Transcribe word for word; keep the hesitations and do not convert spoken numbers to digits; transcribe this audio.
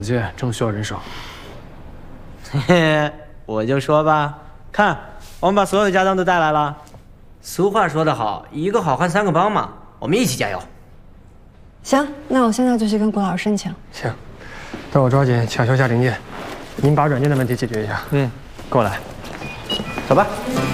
界正需要人手。 嘿嘿，我就说吧，看，我们把所有家当都带来了。俗话说得好，一个好汉三个帮嘛，我们一起加油。 行，那我现在就去跟谷老师申请。 行，那我抓紧抢修下零件，您把软件的问题解决一下。 嗯， 跟我来， 走吧。